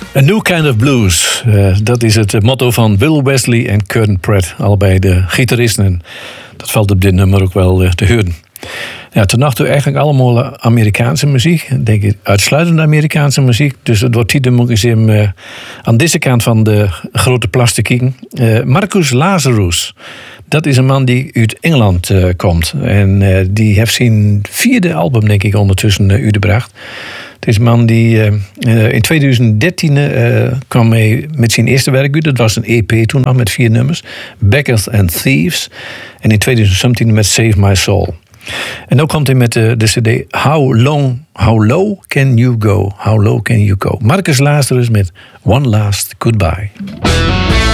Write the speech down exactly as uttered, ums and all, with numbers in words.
A New Kind of Blues. Uh, dat is het motto van Bill Wesley en Curtin Pratt. Allebei de gitaristen. En dat valt op dit nummer ook wel uh, te horen. Ja, ten nacht eigenlijk allemaal Amerikaanse muziek. Denk ik uitsluitend Amerikaanse muziek. Dus het wordt tijd om ook eens uh, aan deze kant van de grote plas te kijken. Uh, Marcus Lazarus. Dat is een man die uit Engeland uh, komt. En uh, die heeft zijn vierde album, denk ik, ondertussen uh, uitgebracht. Het is een man die uh, uh, in twintig dertien uh, kwam mee met zijn eerste werk uit. Dat was een E P toen nog met vier nummers. Beggars and Thieves. En in twintig zeventien met Save My Soul. En dan komt hij met de, de cd How Long, How Low Can You Go? How Low Can You Go? Marcus Lazarus met One Last Goodbye.